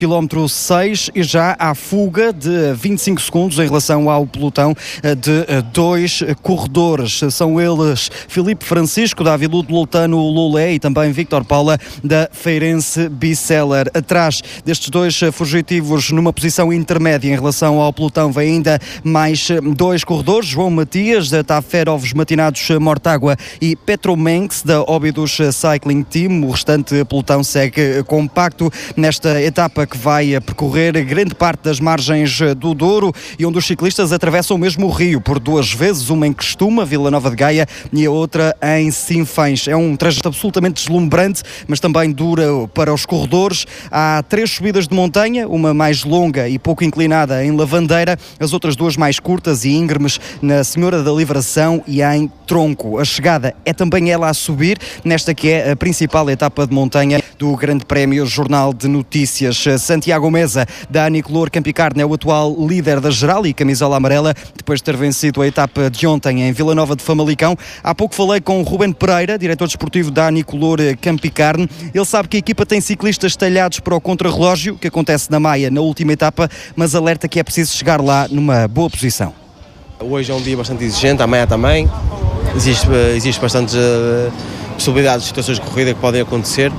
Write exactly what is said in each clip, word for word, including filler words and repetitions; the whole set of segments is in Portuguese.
quilómetro seis e já há fuga de vinte e cinco segundos em relação ao pelotão de dois corredores. São eles Filipe Francisco, da Aviludo Loltano Lolé, e também Victor Paula, da Feirense Biseller. Atrás destes dois fugitivos, numa posição intermédia em relação ao pelotão, vem ainda mais dois corredores, João Matias, da Taferovs Matinados Mortágua, e Petromenx, da Óbidos Cycling Team. O restante pelotão segue compacto nesta etapa que vai percorrer grande parte das margens do Douro e onde os ciclistas atravessam mesmo o rio por duas vezes, uma em Crestuma, Vila Nova de Gaia, e a outra em Sinfãs. É um trajeto absolutamente deslumbrante, mas também dura para os corredores. Há três subidas de montanha, uma mais longa e pouco inclinada em Lavandeira, as outras duas mais curtas e íngremes na Senhora da Livração e em Tronco. A chegada é também ela a subir, nesta que é a principal etapa de montanha do Grande Prémio Jornal de Notícias. Santiago Meza, da Anicolor Campicarne, é o atual líder da geral e camisola amarela, depois de ter vencido a etapa de ontem em Vila Nova de Famalicão. Há pouco falei com o Ruben Pereira, diretor desportivo da Anicolor Campicarne. Ele sabe que a equipa tem ciclistas talhados para o contrarrelógio, que acontece na Maia na última etapa, mas alerta que é preciso chegar lá numa boa posição. Hoje é um dia bastante exigente, amanhã também. Existe, existe bastantes uh, possibilidades de situações de corrida que podem acontecer.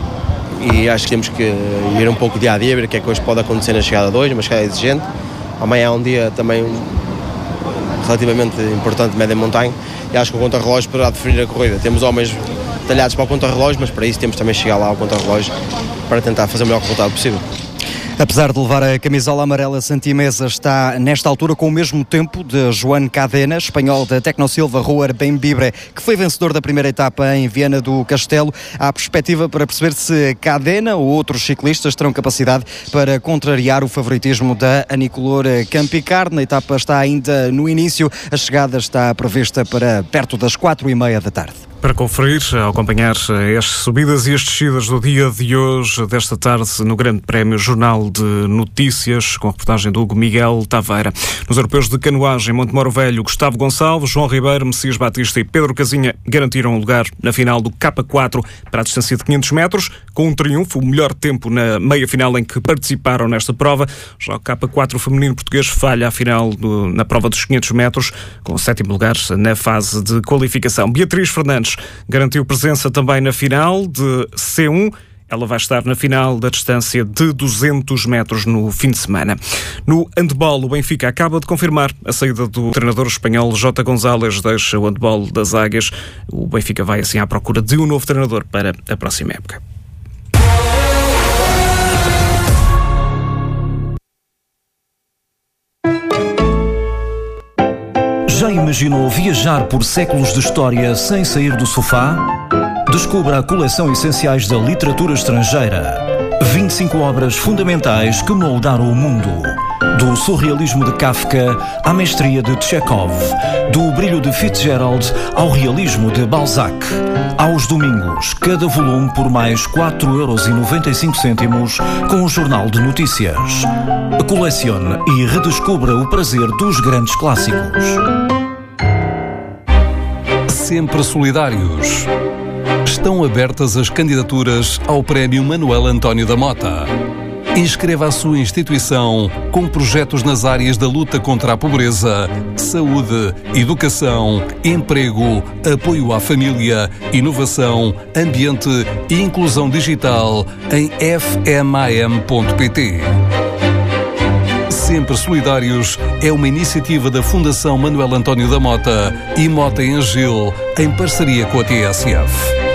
E acho que temos que ir um pouco dia a dia, ver o que é que hoje pode acontecer na chegada de hoje, uma chegada exigente. Amanhã é um dia também relativamente importante de média montanha e acho que o contrarrelógio poderá definir a corrida. Temos homens talhados para o contrarrelógio, mas para isso temos também que chegar lá ao contrarrelógio para tentar fazer o melhor resultado possível. Apesar de levar a camisola amarela, Santi Meza está nesta altura com o mesmo tempo de Joan Cadena, espanhol da Tecnosilva Roer Bembibre, que foi vencedor da primeira etapa em Viana do Castelo. Há perspectiva para perceber se Cadena ou outros ciclistas terão capacidade para contrariar o favoritismo da Anicolor Campicarne. A etapa está ainda no início, a chegada está prevista para perto das quatro e meia da tarde. Para conferir, acompanhar as subidas e as descidas do dia de hoje, desta tarde, no Grande Prémio Jornal de Notícias, com a reportagem do Hugo Miguel Taveira. Nos europeus de canoagem, Montemoro Velho, Gustavo Gonçalves, João Ribeiro, Messias Batista e Pedro Casinha garantiram um lugar na final do K quatro para a distância de quinhentos metros, com um triunfo, o melhor tempo na meia-final em que participaram nesta prova. Já o K quatro feminino português falha a final do, na prova dos quinhentos metros, com o sétimo lugar na fase de qualificação. Beatriz Fernandes garantiu presença também na final de C um. Ela vai estar na final da distância de duzentos metros no fim de semana. No handball, o Benfica acaba de confirmar a saída do treinador espanhol Jota González, deixa o handball das Águias. O Benfica vai assim à procura de um novo treinador para a próxima época. Já imaginou viajar por séculos de história sem sair do sofá? Descubra a coleção Essenciais da Literatura Estrangeira. vinte e cinco obras fundamentais que moldaram o mundo. Do surrealismo de Kafka à mestria de Chekhov. Do brilho de Fitzgerald ao realismo de Balzac. Aos domingos, cada volume por mais quatro euros e noventa e cinco cêntimos com o Jornal de Notícias. Colecione e redescubra o prazer dos grandes clássicos. Sempre solidários. Estão abertas as candidaturas ao Prémio Manuel António da Mota. Inscreva a sua instituição com projetos nas áreas da luta contra a pobreza, saúde, educação, emprego, apoio à família, inovação, ambiente e inclusão digital em f m a m ponto p t. Sempre Solidários é uma iniciativa da Fundação Manuel António da Mota e Mota em Gil, em parceria com a T S F.